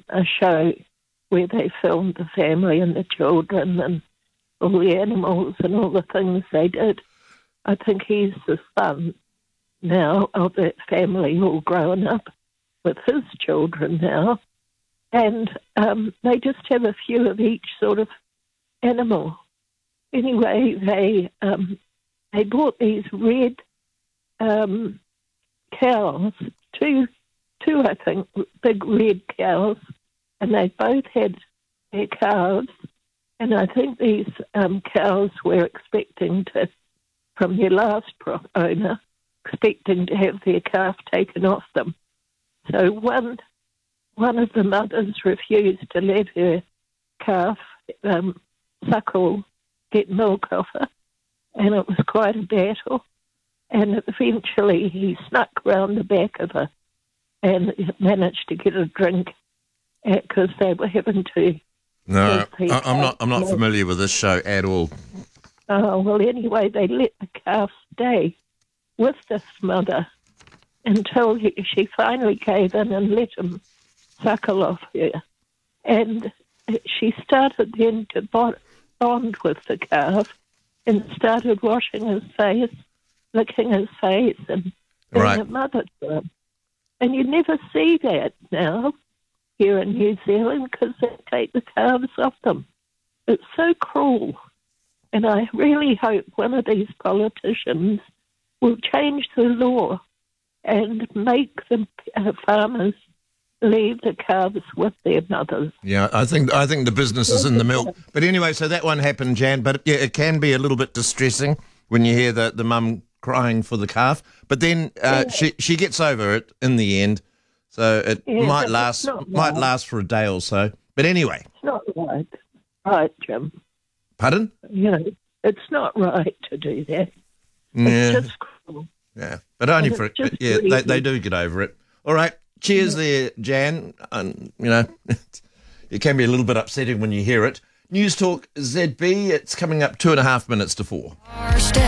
a show where they filmed the family and the children and all the animals and all the things they did. I think he's the son now of that family all grown up with his children now. And they just have a few of each sort of animal. Anyway, they bought these red cows, two I think, big red cows, and they both had their calves. And I think these cows were expecting to, from their last owner, expecting to have their calf taken off them. So one of the mothers refused to let her calf suckle, get milk off her, and it was quite a battle. And eventually he snuck round the back of her and managed to get a drink because they were having to. No, I'm not familiar with this show at all. Oh, well, anyway, they let the calf stay with this mother until she finally gave in and let him suckle off her. And she started then to bond with the calf and started washing his face, licking his face and being a mother to him. And you never see that now here in New Zealand because they take the calves off them. It's so cruel. And I really hope one of these politicians will change the law and make the farmers leave the calves with their mothers. Yeah, I think the business is in the milk. But anyway, so that one happened, Jan. But yeah, it can be a little bit distressing when you hear the mum crying for the calf. But then she gets over it in the end. So it might last for a day or so. But anyway, it's not right, Jim. Pardon? You know, it's not right to do that. It's just cruel. Yeah, but only for it. Yeah, they do get over it. All right. Cheers there, Jan. You know, it can be a little bit upsetting when you hear it. News Talk ZB, it's coming up 2.5 minutes to 4.